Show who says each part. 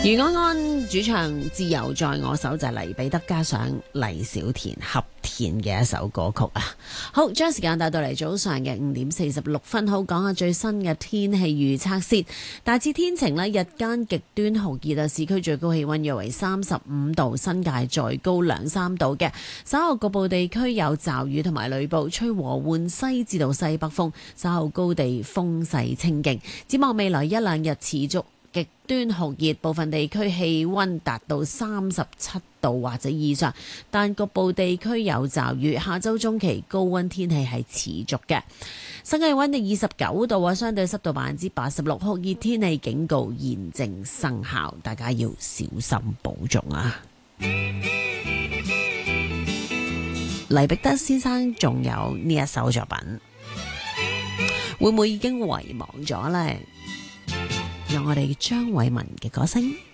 Speaker 1: 余安安主唱自由在我手就係黎彼得加上黎小田合填嘅一首歌曲啊。好，將時間帶到嚟早上嘅5:46，好講下最新嘅天氣預測先。大致天晴咧，日間極端酷熱啊，市區最高氣溫約為35度，新界再高2-3度嘅。稍後局部地區有驟雨同埋雷暴，吹和緩西至到西北風，稍後高地風勢清勁。展望未來一兩日持續極端酷熱，部分地區氣溫達到37度或者以上，但局部地區有驟雨。下周中期高溫天氣係持續嘅，新界溫度29度啊，相對濕度86%，酷熱天氣警告現正生效，大家要小心保重啊！黎彼得先生仲有呢一首作品，會唔會已經遺忘咗呢？讓我哋張偉文嘅歌聲。